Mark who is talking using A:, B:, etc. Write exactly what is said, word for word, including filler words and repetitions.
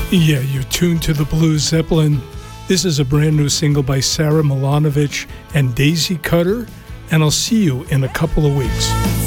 A: Yeah, you're tuned to the Blue Zeppelin. This is a brand new single by Sarah Milanovic and Daisy Cutter, and I'll see you in a couple of weeks.